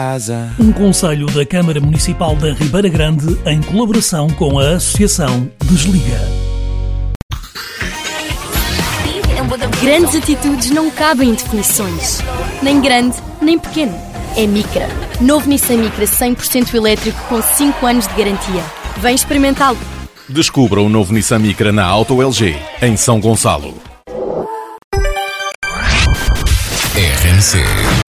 Um conselho da Câmara Municipal da Ribeira Grande em colaboração com a Associação Desliga. Grandes atitudes não cabem em definições. Nem grande, nem pequeno. É Micra. Novo Nissan Micra 100% elétrico com 5 anos de garantia. Vem experimentá-lo. Descubra o novo Nissan Micra na Auto LG, em São Gonçalo. RMC